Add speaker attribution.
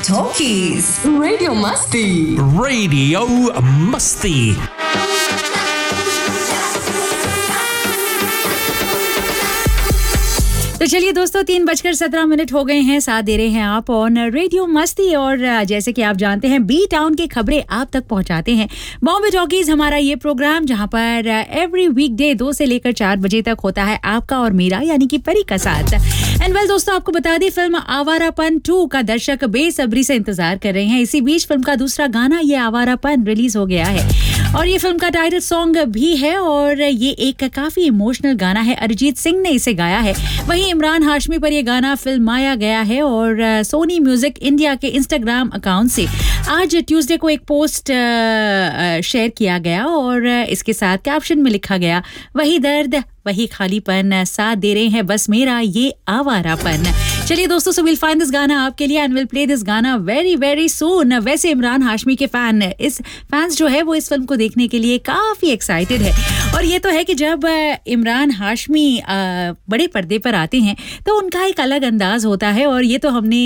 Speaker 1: Talkies radio मस्ती।
Speaker 2: Radio मस्ती।
Speaker 3: तो चलिए दोस्तों, 3:17 हो गए हैं। साथ दे रहे हैं आप ऑन रेडियो मस्ती। और जैसे कि आप जानते हैं, बी टाउन की खबरें आप तक पहुंचाते हैं बॉम्बे टॉकीज, हमारा ये प्रोग्राम जहां पर एवरी वीकडे 2 से लेकर 4 बजे तक होता है आपका और मेरा यानी कि परी का साथ। एंड वेल दोस्तों, आपको बता दें, फिल्म आवारापन 2 का दर्शक बेसब्री से इंतजार कर रहे हैं। इसी बीच फिल्म का दूसरा गाना ये आवारापन रिलीज हो गया है और ये फिल्म का टाइटल सॉन्ग भी है और ये एक काफी इमोशनल गाना है। अरिजीत सिंह ने इसे गाया है। वहीं इमरान हाशमी पर यह गाना फिल्माया गया है और सोनी म्यूजिक इंडिया के इंस्टाग्राम अकाउंट से आज ट्यूसडे को एक पोस्ट शेयर किया गया और इसके साथ कैप्शन में लिखा गया, वही दर्द वही खालीपन, साथ दे रहे हैं बस मेरा ये आवारापन। चलिए दोस्तों, सो विल फाइंड दिस गाना आपके लिए एंड विल प्ले दिस गाना वेरी वेरी सून। वैसे इमरान हाशमी के फैंस जो है वो इस फिल्म को देखने के लिए काफी एक्साइटेड है और ये तो है कि जब इमरान हाशमी बड़े पर्दे पर आते हैं तो उनका एक अलग अंदाज होता है और ये तो हमने